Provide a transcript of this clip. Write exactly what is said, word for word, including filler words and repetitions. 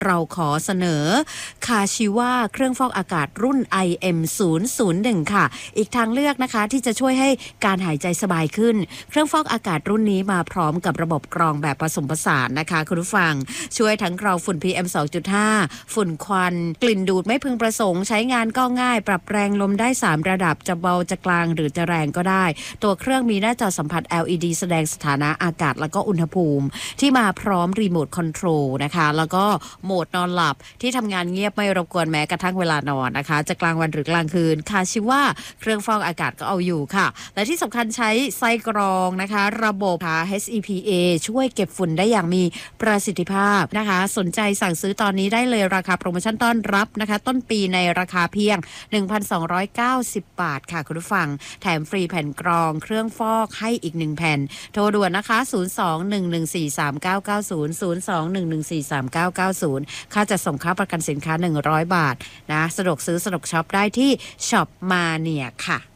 เราขอเสนอคาชิวาเครื่องฟอกอากาศรุ่น ไอ เอ็ม ศูนย์ ศูนย์ หนึ่ง ค่ะอีกทางเลือกนะคะที่จะช่วยให้การหายใจสบายขึ้นเครื่องฟอกอากาศรุ่นนี้มาพร้อมกับระบบกรองแบบผสมผสานนะคะคุณผู้ฟังช่วยทั้งกรองฝุ่น พี เอ็ม สองจุดห้า ฝุ่นควันกลิ่นดูดไม่พึงประสงค์ใช้งานก็ง่ายปรับแรงลมได้สามระดับจะเบาจะกลางหรือจะแรงก็ได้ตัวเครื่องมีหน้าจอสัมผัส แอล อี ดี แสดงสถานะอากาศแล้วก็อุณหภูมิที่มาพร้อมรีโมทคอนโทรลนะคะแล้วก็โหมดนอนหลับที่ทำงานเงียบไม่รบกวนแม้กระทั่งเวลานอนนะคะจะกลางวันหรือกลางคืนคาชิวาเครื่องฟอกอากาศก็เอาอยู่ค่ะและที่สำคัญใช้ไส้กรองนะคะระบบ เอช อี พี เอ ช่วยเก็บฝุ่นได้อย่างมีประสิทธิภาพนะคะสนใจสั่งซื้อตอนนี้ได้เลยราคาโปรโมชั่นต้อนรับนะคะต้นปีในราคาเพียง หนึ่งพันสองร้อยเก้าสิบ บาทค่ะคุณผู้ฟังแถมฟรีแผ่นกรองเครื่องฟอกให้อีกหนึ่งแผ่นโทรด่วนนะคะศูนย์ สอง หนึ่ง หนึ่ง สี่ สาม เก้า เก้า ศูนย์ ศูนย์ สอง หนึ่ง หนึ่ง สี่ สาม เก้า เก้า ศูนย์ค่าจัดส่งค่าประกันสินค้าหนึ่งร้อยบาทนะสะดวกซื้อสะดวกช็อปได้ที่ช็อปมาเนียค่ะ